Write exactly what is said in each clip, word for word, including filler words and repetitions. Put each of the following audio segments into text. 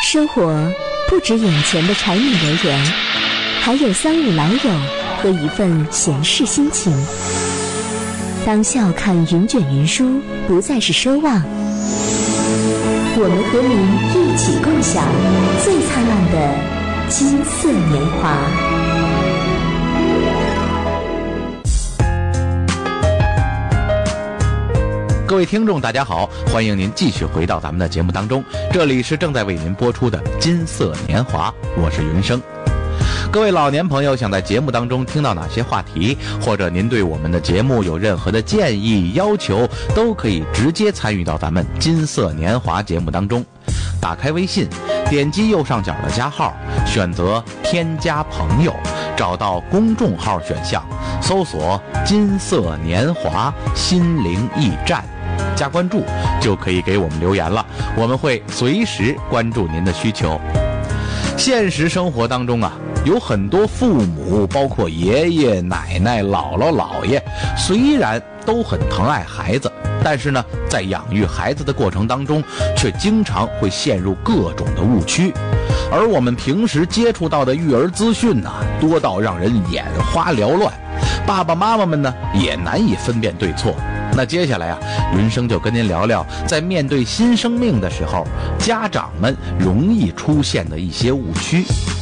生活不止眼前的柴米油盐，还有三五老友和一份闲适心情。当笑看云卷云舒不再是奢望，我们和您一起共享最灿烂的金色年华。 各位听众大家好，欢迎您继续回到咱们的节目当中，这里是正在为您播出的金色年华，我是云生。各位老年朋友想在节目当中听到哪些话题，或者您对我们的节目有任何的建议要求，都可以直接参与到咱们金色年华节目当中。打开微信，点击右上角的加号，选择添加朋友，找到公众号选项，搜索金色年华心灵驿站，加关注就可以给我们留言了，我们会随时关注您的需求。现实生活当中啊，有很多父母，包括爷爷奶奶、姥姥姥爷，虽然都很疼爱孩子，但是呢，在养育孩子的过程当中，却经常会陷入各种的误区。而我们平时接触到的育儿资讯呢、啊，多到让人眼花缭乱，爸爸妈妈们呢也难以分辨对错。那接下来啊，云生就跟您聊聊，在面对新生命的时候，家长们容易出现的一些误区。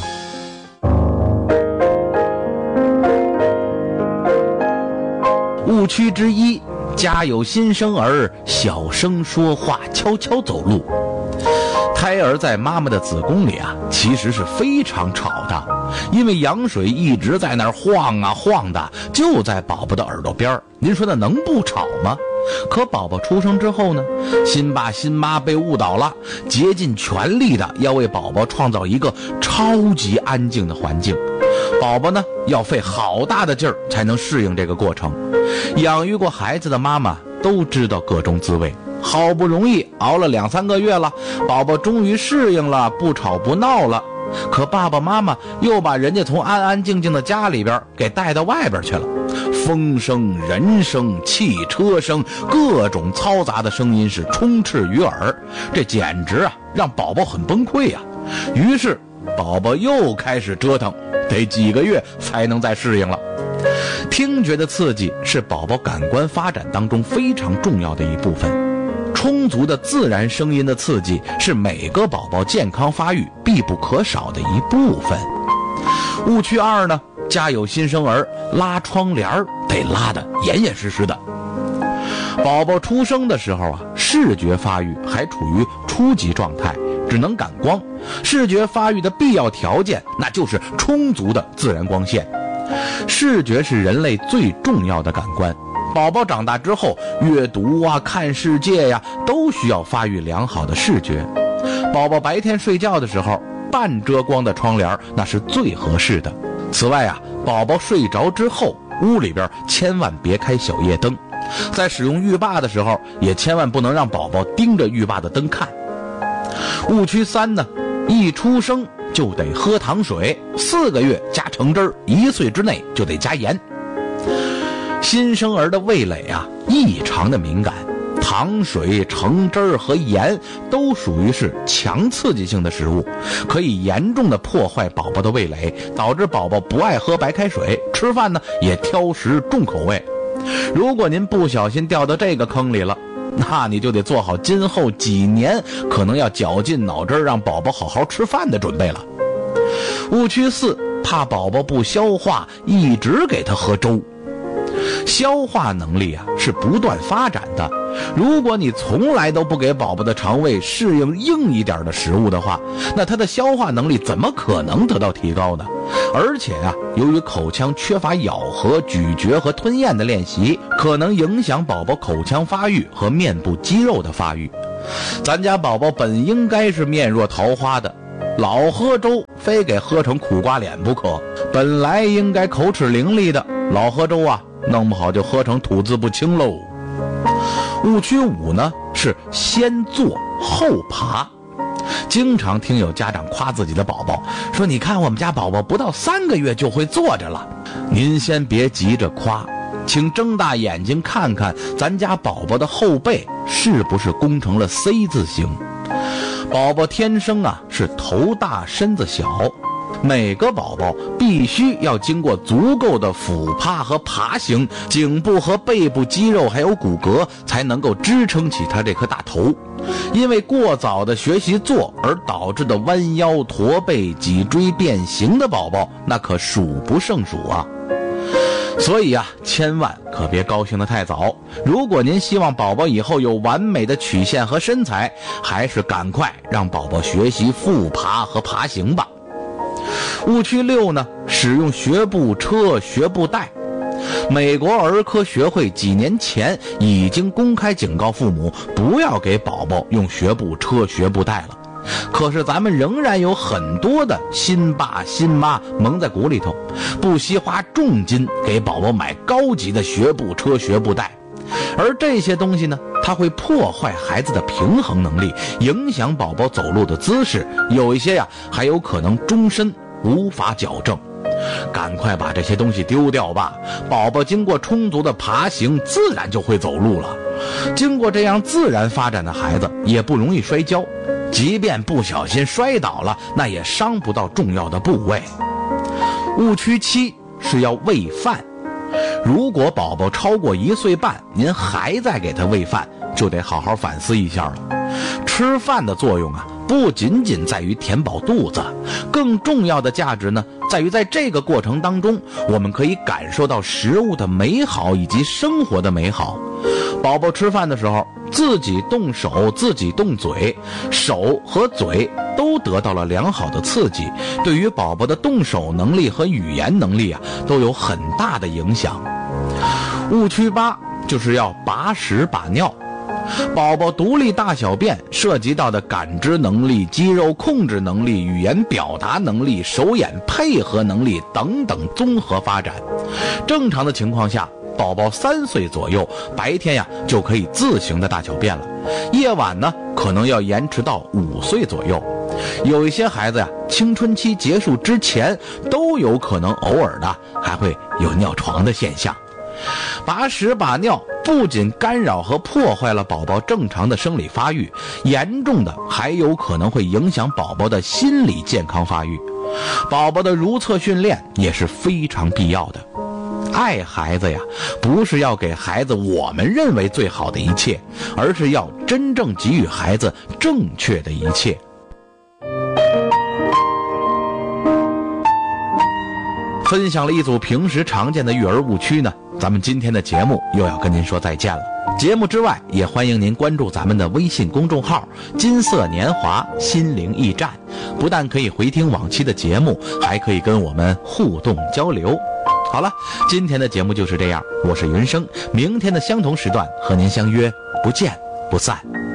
误区之一，家有新生儿，小声说话，悄悄走路。胎儿在妈妈的子宫里啊，其实是非常吵的，因为羊水一直在那儿晃啊晃的，就在宝宝的耳朵边儿。您说那能不吵吗？可宝宝出生之后呢，新爸新妈被误导了，竭尽全力的要为宝宝创造一个超级安静的环境。宝宝呢，要费好大的劲儿才能适应这个过程。养育过孩子的妈妈都知道各种滋味，好不容易熬了两三个月了，宝宝终于适应了，不吵不闹了。可爸爸妈妈又把人家从安安静静的家里边给带到外边去了，风声、人声、汽车声，各种嘈杂的声音是充斥于耳，这简直啊让宝宝很崩溃啊。于是宝宝又开始折腾，得几个月才能再适应了。听觉的刺激是宝宝感官发展当中非常重要的一部分，充足的自然声音的刺激是每个宝宝健康发育必不可少的一部分。误区二呢，家有新生儿，拉窗帘得拉得严严实实的。宝宝出生的时候啊，视觉发育还处于初级状态，只能感光。视觉发育的必要条件，那就是充足的自然光线。视觉是人类最重要的感官，宝宝长大之后，阅读啊、看世界呀、啊，都需要发育良好的视觉。宝宝白天睡觉的时候，半遮光的窗帘那是最合适的。此外啊，宝宝睡着之后，屋里边千万别开小夜灯，在使用浴霸的时候，也千万不能让宝宝盯着浴霸的灯看。误区三呢，一出生就得喝糖水，四个月加橙汁儿，一岁之内就得加盐。新生儿的味蕾啊异常的敏感，糖水、橙汁儿和盐都属于是强刺激性的食物，可以严重的破坏宝宝的味蕾，导致宝宝不爱喝白开水，吃饭呢也挑食重口味。如果您不小心掉到这个坑里了，那你就得做好今后几年可能要绞尽脑汁让宝宝好好吃饭的准备了。误区四，怕宝宝不消化，一直给他喝粥。消化能力啊是不断发展的，如果你从来都不给宝宝的肠胃适应硬一点的食物的话，那他的消化能力怎么可能得到提高呢？而且啊，由于口腔缺乏咬合、咀嚼和吞咽的练习，可能影响宝宝口腔发育和面部肌肉的发育。咱家宝宝本应该是面若桃花的，老喝粥非给喝成苦瓜脸不可，本来应该口齿伶俐的，老喝粥啊弄不好就喝成吐字不清喽。误区五呢，是先坐后爬。经常听有家长夸自己的宝宝，说你看我们家宝宝不到三个月就会坐着了。您先别急着夸，请睁大眼睛看看咱家宝宝的后背是不是弓成了 C 字形。 宝宝天生啊是头大身子小，每个宝宝必须要经过足够的俯趴和爬行，颈部和背部肌肉还有骨骼才能够支撑起他这颗大头。因为过早的学习坐而导致的弯腰驼背脊椎变形的宝宝那可数不胜数啊。所以啊，千万可别高兴得太早。如果您希望宝宝以后有完美的曲线和身材，还是赶快让宝宝学习复爬和爬行吧。误区六呢，使用学步车、学步带。美国儿科学会几年前已经公开警告父母不要给宝宝用学步车、学步带了。可是咱们仍然有很多的新爸新妈蒙在鼓里头，不惜花重金给宝宝买高级的学步车、学步带。而这些东西呢，它会破坏孩子的平衡能力，影响宝宝走路的姿势，有一些呀还有可能终身无法矫正。赶快把这些东西丢掉吧，宝宝经过充足的爬行，自然就会走路了。经过这样自然发展的孩子也不容易摔跤，即便不小心摔倒了，那也伤不到重要的部位。误区七是要喂饭。如果宝宝超过一岁半，您还在给他喂饭，就得好好反思一下了。吃饭的作用啊，不仅仅在于填饱肚子，更重要的价值呢，在于在这个过程当中，我们可以感受到食物的美好以及生活的美好。宝宝吃饭的时候，自己动手，自己动嘴，手和嘴都得到了良好的刺激，对于宝宝的动手能力和语言能力啊，都有很大的影响。误区八就是要把屎把尿。宝宝独立大小便涉及到的感知能力、肌肉控制能力、语言表达能力、手眼配合能力等等综合发展。正常的情况下，宝宝三岁左右，白天呀就可以自行的大小便了，夜晚呢可能要延迟到五岁左右。有一些孩子呀，青春期结束之前都有可能偶尔的还会有尿床的现象。把屎把尿不仅干扰和破坏了宝宝正常的生理发育，严重的还有可能会影响宝宝的心理健康发育。宝宝的如厕训练也是非常必要的。爱孩子呀，不是要给孩子我们认为最好的一切，而是要真正给予孩子正确的一切。分享了一组平时常见的育儿误区呢，咱们今天的节目又要跟您说再见了。节目之外，也欢迎您关注咱们的微信公众号金色年华心灵驿站，不但可以回听往期的节目，还可以跟我们互动交流。好了，今天的节目就是这样，我是云生，明天的相同时段和您相约不见不散。